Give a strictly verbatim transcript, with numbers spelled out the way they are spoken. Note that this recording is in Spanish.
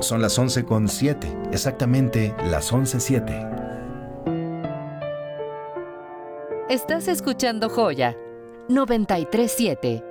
Son las once con siete, exactamente las once siete. Estás escuchando Joya noventa y tres siete.